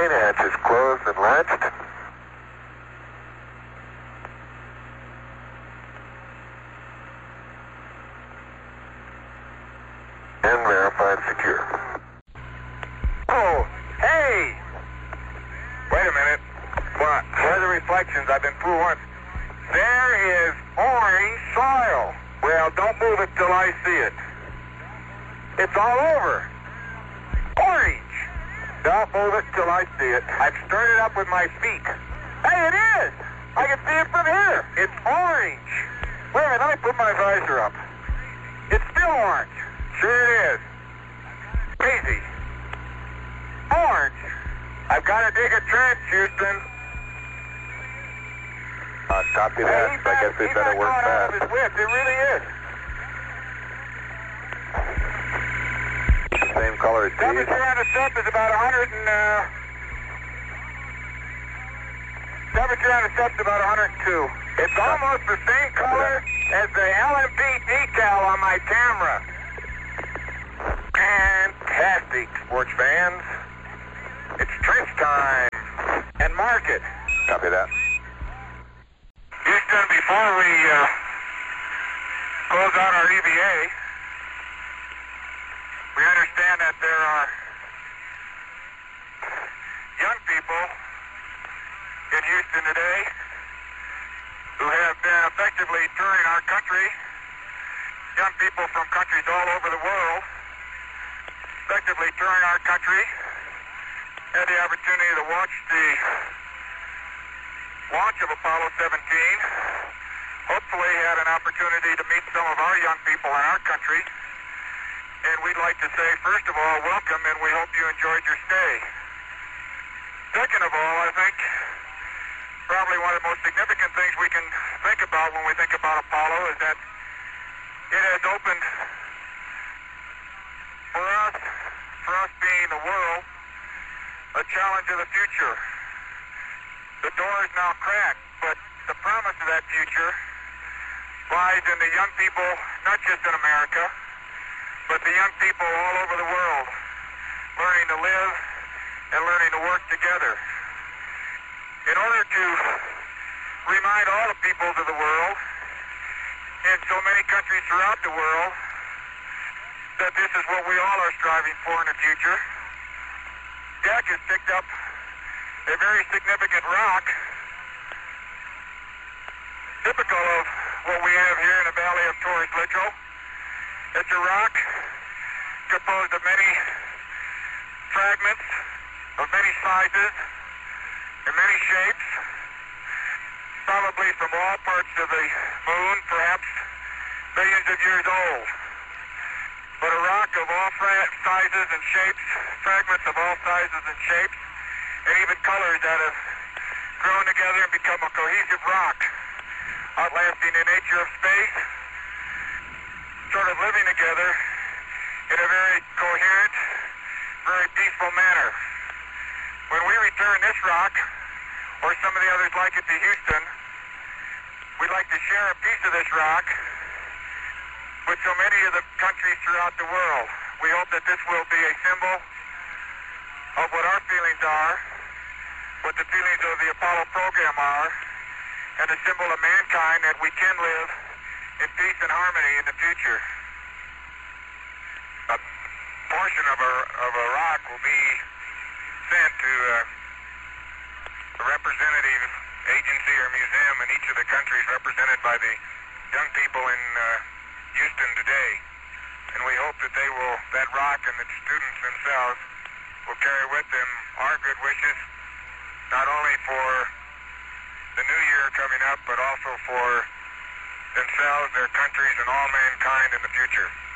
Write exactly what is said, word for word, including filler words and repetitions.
Main hatch is closed and latched. And verified secure. Oh, hey! Wait a minute. What? Where are the reflections? I've been fooled once. There is orange soil. Well, don't move it till I see it. It's all over. Orange. Don't move it till I see it. I've stirred it up with my feet. Hey, it is! I can see it from here. It's orange. Wait a minute, let me put my visor up. It's still orange. Sure it is. Crazy. Orange. I've got to dig a trench, Houston. Uh, copy that. Hey, I guess we better work fast. His whip. It really is. Same color as Temperature these. on the sub is about one hundred and, uh... Temperature on the sub is about one hundred two. It's almost the same color as the L M P decal on my camera. Fantastic, sports fans. It's trench time. And market. Copy that. Houston, before we uh, close out our E V A, we understand that there are young people in Houston today who have been effectively touring our country, young people from countries all over the world, effectively touring our country, had the opportunity to watch the launch of Apollo seventeen, hopefully had an opportunity to meet some of our young people in our country, and we'd like to say, first of all, welcome, and we hope you enjoyed your stay. Second of all, I think probably one of the most significant things we can think about when we think about Apollo is that it has opened for us, for us being the world, a challenge of the future. The door is now cracked, but the promise of that future lies in the young people, not just in America, but the young people all over the world, learning to live and learning to work together. In order to remind all the peoples of the world, in so many countries throughout the world, that this is what we all are striving for in the future, Jack has picked up a very significant rock, typical of what we have here in the valley of Torres Litro. It's a rock composed of many fragments, of many sizes, and many shapes, probably from all parts of the moon, perhaps millions of years old. But a rock of all sizes and shapes, fragments of all sizes and shapes, and even colors that have grown together and become a cohesive rock, outlasting the nature of space, sort of living together in a very coherent, very peaceful manner. When we return this rock, or some of the others like it to Houston, we'd like to share a piece of this rock with so many of the countries throughout the world. We hope that this will be a symbol of what our feelings are, what the feelings of the Apollo program are, and a symbol of mankind that we can live in peace and harmony in the future. A portion of a, of a rock will be sent to uh, a representative agency or museum in each of the countries represented by the young people in uh, Houston today. And we hope that they will, that rock and the students themselves will carry with them our good wishes, not only for the new year coming up, but also for themselves, their countries, and all mankind in the future.